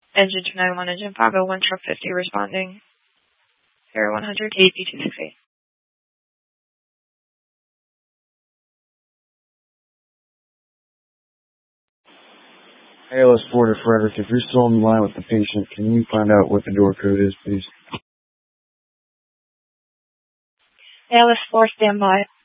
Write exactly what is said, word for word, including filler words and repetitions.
Engine two nine one, engine five oh one, truck fifty responding. Air one hundred, A P two sixty. A L S four to Frederick, if you're still on the line with the patient, can you find out what the door code is, please? A L S four, standby.